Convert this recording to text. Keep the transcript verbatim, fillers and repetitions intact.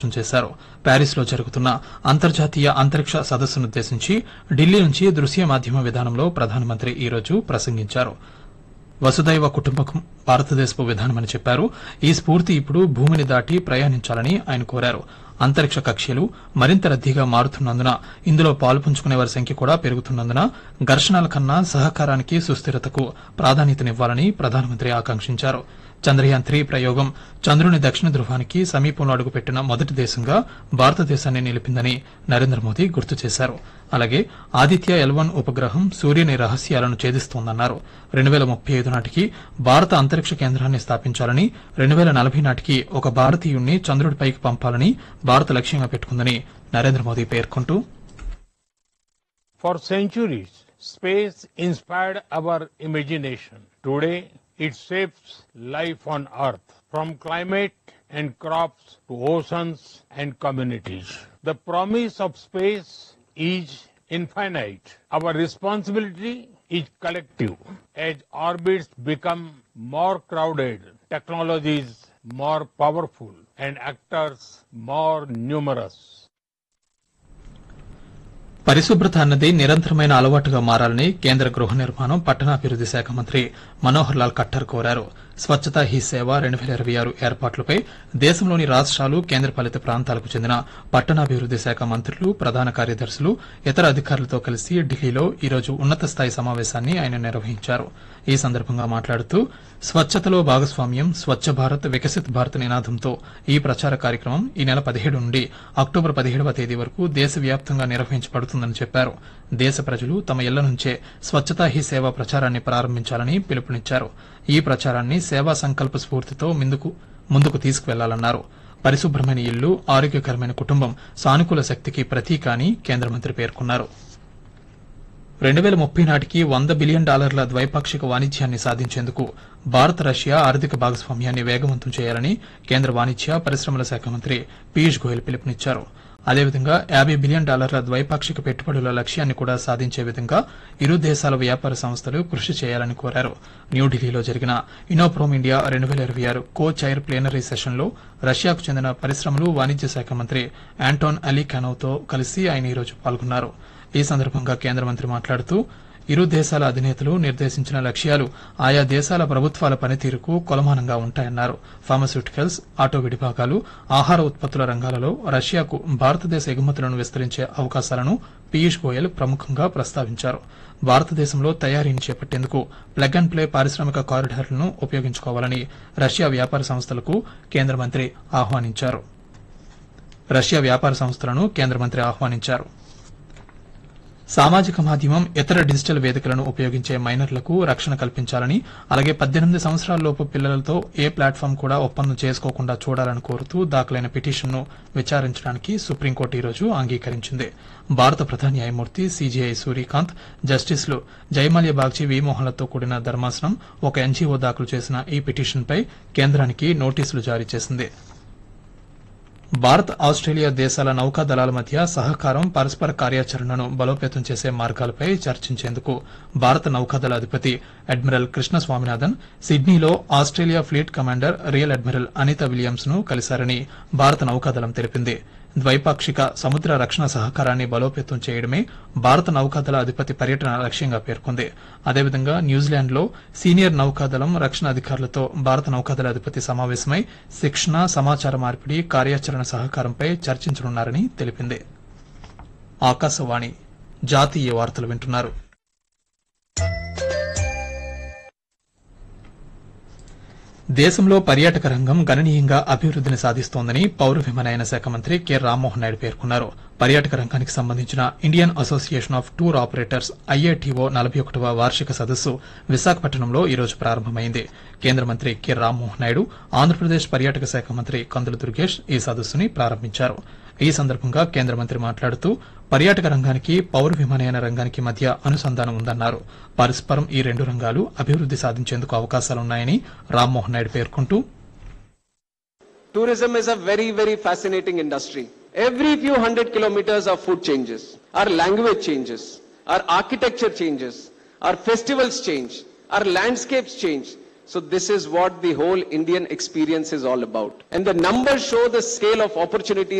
చేశారు. ప్యారిస్ లో జరుగుతున్న అంతర్జాతీయ అంతరిక్ష సదస్సునుద్దేశించి ఢిల్లీ నుంచి దృశ్య మాధ్యమ విధానంలో ప్రధానమంత్రి ఈ రోజు ప్రసంగించారు. వసుదైవ కుటుంబకం భారతదేశపు విధానమని చెప్పారు. ఈ స్ఫూర్తి ఇప్పుడు భూమిని దాటి ప్రయాణించాలని ఆయన కోరారు. అంతరిక్ష కక్ష్యలు మరింత రద్దీగా మారుతున్నందున ఇందులో పాలుపంచుకునే వారి సంఖ్య కూడా పెరుగుతున్నందున ఘర్షణల కన్నా సహకారానికి సుస్థిరతకు ప్రాధాన్యతనివ్వాలని ప్రధానమంత్రి ఆకాంక్షించారు. చంద్రయాన్ త్రీ ప్రయోగం చంద్రుని దక్షిణ ధృవానికి సమీపంలో అడుగుపెట్టిన మొదటి దేశంగా భారతదేశాన్ని నిలిపిందని నరేంద్ర మోదీ గుర్తు చేశారు. అలాగే ఆదిత్య ఎల్ వన్ ఉపగ్రహం సూర్యుని రహస్యాలను ఛేదిస్తోందన్నారు. రెండు వేల ముప్పై ఐదు నాటికి భారత అంతరిక్ష కేంద్రాన్ని స్థాపించాలని, రెండు వేల నలభై నాటికి ఒక భారతీయుణ్ణి చంద్రుడిపైకి పంపాలని భారత లక్ష్యంగా పెట్టుకుందని నరేంద్ర మోదీ పేర్కొంటూ, For centuries, space inspired our imagination. Today, it shapes life on Earth, from climate and crops to oceans and communities. The promise of space is infinite. Our responsibility is collective. As orbits become more crowded, technologies more powerful, and actors more numerous. పరిశుభ్రత అన్నది నిరంతరమైన అలవాటుగా మారాలని కేంద్ర గృహ నిర్మాణం పట్టణాభివృద్ది శాఖ మంత్రి మనోహర్ లాల్ ఖట్టర్ కోరారు. స్వచ్ఛతా హీ సేవ రెండు వేల ఇరవై ఆరు ఏర్పాట్లపై దేశంలోని రాష్ట్రాలు కేంద్రపాలిత ప్రాంతాలకు చెందిన పట్టణాభివృద్ది శాఖ మంత్రులు, ప్రధాన కార్యదర్శులు, ఇతర అధికారులతో కలిసి ఢిల్లీలో ఈరోజు ఉన్నత స్థాయి సమావేశాన్ని ఆయన నిర్వహించారు. ఈ సందర్భంగా మాట్లాడుతూ స్వచ్ఛతలో భాగస్వామ్యం, స్వచ్ఛ భారత్ వికసిత్ భారత్ నినాదంతో ఈ ప్రచార కార్యక్రమం ఈ నెల పదిహేడు నుండి అక్టోబర్ పదిహేడవ తేదీ వరకు దేశవ్యాప్తంగా నిర్వహించబడుతుందని చెప్పారు. దేశ ప్రజలు తమ ఇళ్ల నుంచే స్వచ్ఛతా హీ సేవ ప్రచారాన్ని ప్రారంభించాలని పిలుపునిచ్చారు. ఈ ప్రచారాన్ని సేవా సంకల్ప స్ఫూర్తితో ముందుకు ముందుకు తీసుకువెళ్లాలన్నారు. పరిశుభ్రమైన ఇల్లు, ఆరోగ్యకరమైన కుటుంబం సానుకూల శక్తికి ప్రతీక అని కేంద్ర మంత్రి పేర్కొన్నారు. రెండు వేల ముప్పై నాటికి వంద బిలియన్ డాలర్ల ద్వైపాక్షిక వాణిజ్యాన్ని సాధించేందుకు భారత్ రష్యా ఆర్థిక భాగస్వామ్యాన్ని వేగవంతం చేయాలని కేంద్ర వాణిజ్య పరిశ్రమల శాఖ మంత్రి పీయూష్ గోయల్ పిలుపునిచ్చారు. అదేవిధంగా యాబై బిలియన్ డాలర్ల ద్వైపాక్షిక పెట్టుబడుల లక్ష్యాన్ని కూడా సాధించే విధంగా ఇరు దేశాల వ్యాపార సంస్థలు కృషి చేయాలని కోరారు. న్యూఢిల్లీలో జరిగిన ఇనోప్రోమ్ ఇండియా రెండు వేల ఇరవై ఆరు కో చైర్ ప్లేనరీ సెషన్లో రష్యాకు చెందిన పరిశ్రమలు, వాణిజ్య శాఖ మంత్రి ఆంటోన్ అలీఖానోవ్తో కలిసి ఆయన ఈరోజు పాల్గొన్నారు. ఈ సందర్భంగా కేంద్ర మంత్రి మాట్లాడుతూ ఇరు దేశాల అధినేతలు నిర్దేశించిన లక్ష్యాలు ఆయా దేశాల ప్రభుత్వాల పనితీరుకు కొలమానంగా ఉంటాయన్నారు. ఫార్మాస్యూటికల్స్, ఆటో విడిభాగాలు, ఆహార ఉత్పత్తుల రంగాలలో రష్యాకు భారతదేశ ఎగుమతులను విస్తరించే అవకాశాలను పీయూష్ గోయల్ ప్రముఖంగా ప్రస్తావించారు. భారతదేశంలో తయారీని చేపట్టేందుకు ప్లగ్ అండ్ ప్లే పారిశ్రామిక కారిడార్లను ఉపయోగించుకోవాలని రష్యా వ్యాపార సంస్థలకు కేంద్ర మంత్రి ఆహ్వానించారు. రష్యా వ్యాపార సంస్థలను కేంద్ర మంత్రి ఆహ్వానించారు. సామాజిక మాధ్యమం, ఇతర డిజిటల్ వేదికలను ఉపయోగించే మైనర్లకు రక్షణ కల్పించాలని, అలాగే పద్దెనిమిది సంవత్సరాలలోపు పిల్లలతో ఏ ప్లాట్ఫామ్ కూడా ఒప్పందం చేసుకోకుండా చూడాలని కోరుతూ దాఖలైన పిటిషన్ను విచారించడానికి సుప్రీంకోర్టు ఈ రోజు అంగీకరించింది. భారత ప్రధాన న్యాయమూర్తి సీజేఐ సూర్యకాంత్, జస్టిస్లు జయమాల్యా బాగ్చి, వి మోహన్లతో కూడిన ధర్మాసనం ఒక ఎన్జీఓ దాఖలు చేసిన ఈ పిటిషన్పై కేంద్రానికి నోటీసులు జారీ చేసింది. భారత్, ఆస్ట్రేలియా దేశాల నౌకాదళాల మధ్య సహకారం, పరస్పర కార్యాచరణను బలోపేతం చేసే మార్గాలపై చర్చించేందుకు భారత నౌకాదళ అధిపతి అడ్మిరల్ కృష్ణ స్వామినాథన్ సిడ్నీలో Australia fleet commander real admiral Anita Williams ను కలిశారని భారత నౌకాదళం తెలిపింది. ద్వైపాక్షిక సముద్ర రక్షణ సహకారాన్ని బలోపేతం చేయడమే భారత నౌకాదళ అధిపతి పర్యటన లక్ష్యంగా పేర్కొంది. అదేవిధంగా న్యూజిలాండ్లో సీనియర్ నౌకాదళం, రక్షణ అధికారులతో భారత నౌకాదళ అధిపతి సమావేశమై శిక్షణ, సమాచార మార్పిడి, కార్యాచరణ సహకారంపై చర్చించనున్నారని తెలిపింది. ఆకాశవాణి జాతీయ వార్తలు వింటున్నారు. దేశంలో పర్యాటక రంగం గణనీయంగా అభివృద్దిని సాధిస్తోందని పౌర విమానయాన శాఖ మంత్రి కె రామ్మోహన్ నాయుడు పేర్కొన్నారు. పర్యాటక రంగానికి సంబంధించిన Indian association of tour operators IATO నలభై ఒకటవ వార్షిక సదస్సు విశాఖపట్నంలో ఈ రోజు ప్రారంభమైంది. కేంద్ర మంత్రి కె రామ్మోహన్ నాయుడు, ఆంధ్రప్రదేశ్ పర్యాటక శాఖ మంత్రి కందుల దుర్గేష్ ఈ సదస్సుని ప్రారంభించారు. ఈ సందర్భంగా కేంద్ర మంత్రి మాట్లాడుతూ పర్యాటక రంగానికి, పౌర విమానయాన రంగానికి మధ్య అనుసంధానం ఉందన్నారు. పరస్పరం ఈ రెండు రంగాలు అభివృద్ది సాధించేందుకు అవకాశాలున్నాయని రామ్మోహన్ నాయుడు పేర్కొంటూ, Tourism is a very, very fascinating industry. Every few hundred kilometers our food changes, our language changes, our architecture changes, our festivals change, our landscapes change. So this is what the whole Indian experience is all about. And the numbers show the scale of opportunities